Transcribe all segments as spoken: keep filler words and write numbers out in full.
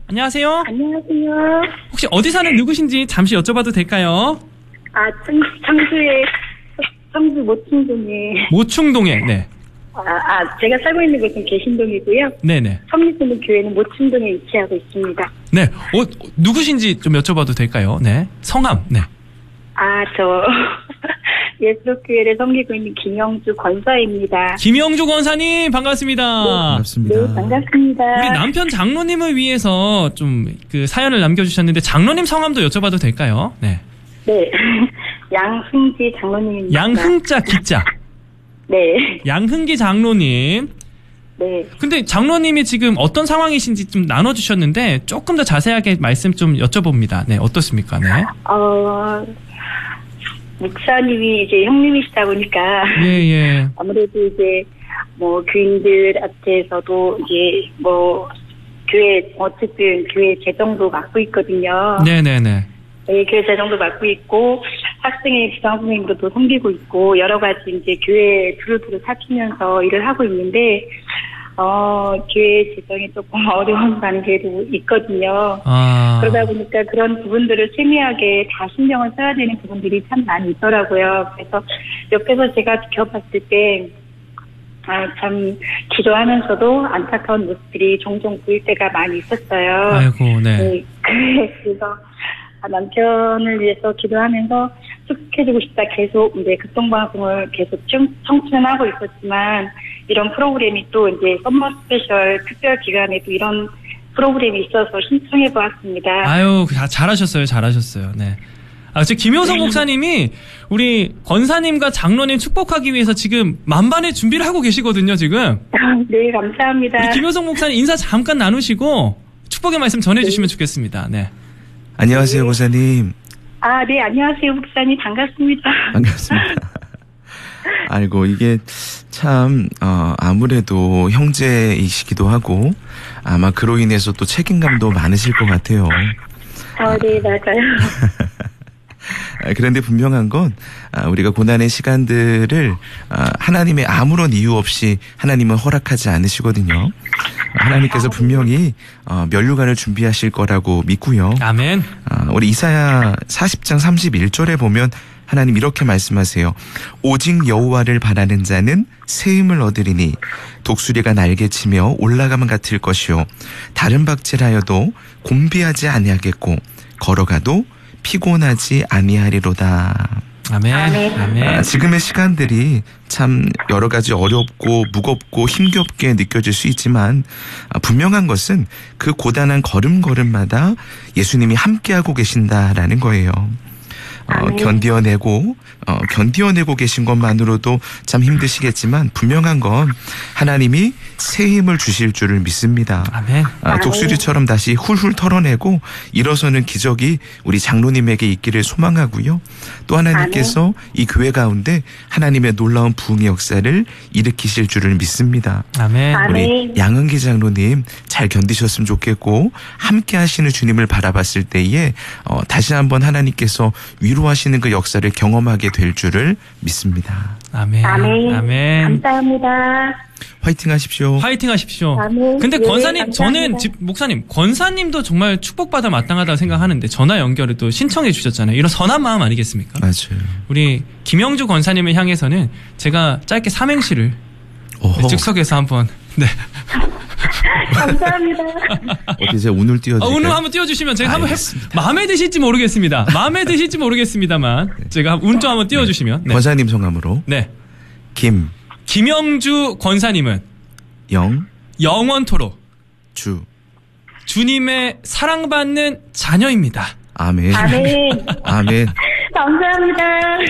안녕하세요. 안녕하세요. 혹시 어디 사는 누구신지 잠시 여쭤봐도 될까요? 아, 청, 청주의, 청주 모충동에. 모충동에, 네. 아, 아, 제가 살고 있는 곳은 개신동이고요. 네네. 섬리스는 교회는 모충동에 위치하고 있습니다. 네. 어, 누구신지 좀 여쭤봐도 될까요? 네. 성함, 네. 아, 저, 예수교회를 섬기고 있는 김영주 권사입니다. 김영주 권사님, 반갑습니다. 네, 반갑습니다. 네, 반갑습니다. 우리 남편 장로님을 위해서 좀 그 사연을 남겨주셨는데, 장로님 성함도 여쭤봐도 될까요? 네. 네. 양흥지 장로님입니다. 양흥자 기자. 네. 양흥기 장로님. 네. 근데 장로님이 지금 어떤 상황이신지 좀 나눠주셨는데, 조금 더 자세하게 말씀 좀 여쭤봅니다. 네, 어떻습니까? 네. 어, 목사님이 이제 형님이시다 보니까. 예, 예. 아무래도 이제, 뭐, 교인들 앞에서도 이제, 뭐, 교회, 어쨌든 교회 재정도 맡고 있거든요. 네네네. 네, 교회 재정도 맡고 있고, 학생의 부장선생님도 섬기고 있고, 여러 가지 이제 교회 두루두루 사치면서 일을 하고 있는데, 어, 교회 재정이 조금 어려운 관계도 있거든요. 아. 그러다 보니까 그런 부분들을 세미하게 다 신경을 써야 되는 부분들이 참 많이 있더라고요. 그래서 옆에서 제가 지켜봤을 때, 아, 참, 기도하면서도 안타까운 모습들이 종종 보일 때가 많이 있었어요. 아이고, 네. 네, 그래서 남편을 위해서 기도하면서 축복해주고 싶다 계속 이제 극동방송을 계속 청춘하고 있었지만 이런 프로그램이 또 이제 썸머 스페셜 특별 기간에도 이런 프로그램이 있어서 신청해 보았습니다. 아유, 잘하셨어요, 잘하셨어요. 네. 아, 저 김효성 네. 목사님이 우리 권사님과 장로님 축복하기 위해서 지금 만반의 준비를 하고 계시거든요, 지금. 네, 감사합니다. 우리 김효성 목사님 인사 잠깐 나누시고 축복의 말씀 전해주시면 좋겠습니다. 네. 안녕하세요, 목사님. 아, 네, 안녕하세요, 목사님. 반갑습니다. 반갑습니다. 아이고, 이게 참, 어, 아무래도 형제이시기도 하고, 아마 그로 인해서 또 책임감도 많으실 것 같아요. 아, 네, 맞아요. 그런데 분명한 건 우리가 고난의 시간들을 하나님의 아무런 이유 없이 하나님은 허락하지 않으시거든요. 하나님께서 분명히 면류관을 준비하실 거라고 믿고요. 아멘. 우리 이사야 사십 장 삼십일 절에 보면 하나님 이렇게 말씀하세요. 오직 여호와를 바라는 자는 새 힘을 얻으리니 독수리가 날개치며 올라가면 같을 것이요 다른 박질하여도 곤비하지 아니하겠고 걸어가도 피곤하지 아니하리로다. 아멘. 아멘. 아멘. 아, 지금의 시간들이 참 여러 가지 어렵고 무겁고 힘겹게 느껴질 수 있지만 아, 분명한 것은 그 고단한 걸음걸음마다 예수님이 함께하고 계신다라는 거예요. 어, 견디어내고 어, 견디어내고 계신 것만으로도 참 힘드시겠지만 분명한 건 하나님이 새 힘을 주실 줄을 믿습니다. 아멘. 아, 독수리처럼 다시 훌훌 털어내고 일어서는 기적이 우리 장로님에게 있기를 소망하고요. 또 하나님께서 아멘. 이 교회 가운데 하나님의 놀라운 부흥의 역사를 일으키실 줄을 믿습니다. 아멘. 우리 양은기 장로님 잘 견디셨으면 좋겠고 함께 하시는 주님을 바라봤을 때에 어, 다시 한번 하나님께서 위로하시는 그 역사를 경험하게 될 줄을 믿습니다. 아멘. 아멘. 아멘. 감사합니다. 화이팅 하십시오. 화이팅 하십시오. 아멘. 근데 네, 권사님, 감사합니다. 저는 집, 목사님, 권사님도 정말 축복받아 마땅하다고 생각하는데 전화 연결을 또 신청해 주셨잖아요. 이런 선한 마음 아니겠습니까? 맞아요. 우리 김영주 권사님을 향해서는 제가 짧게 삼행시를 네, 즉석에서 한번 네. 감사합니다. 어떻게 제가 운을 띄워드릴까요? 아, 오늘 한번 띄워주시면 제가 한번 해, 알겠습니다. 마음에 드실지 모르겠습니다. 마음에 드실지 모르겠습니다만 제가 운 좀 한번 띄워주시면 네. 권사님 성함으로 네. 김, 김영주 권사님은 영, 영원토록 주, 주님의 사랑받는 자녀입니다. 아멘. 아멘. 아멘. 감사합니다.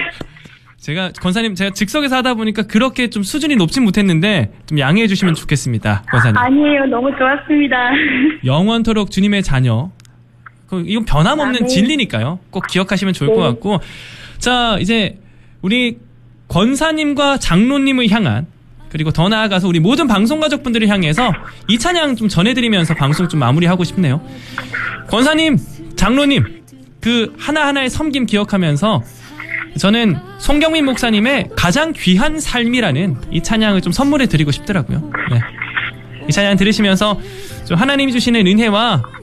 제가 권사님 제가 즉석에서 하다 보니까 그렇게 좀 수준이 높진 못했는데 좀 양해해 주시면 좋겠습니다. 권사님. 아니에요. 너무 좋았습니다. 영원토록 주님의 자녀. 그 이건 변함없는 아멘. 진리니까요. 꼭 기억하시면 좋을 네. 것 같고. 자, 이제 우리 권사님과 장로님을 향한 그리고 더 나아가서 우리 모든 방송 가족분들을 향해서 이 찬양 좀 전해드리면서 방송 좀 마무리하고 싶네요. 권사님, 장로님, 그 하나하나의 섬김 기억하면서 저는 송경민 목사님의 가장 귀한 삶이라는 이 찬양을 좀 선물해 드리고 싶더라고요. 네. 이 찬양 들으시면서 좀 하나님이 주시는 은혜와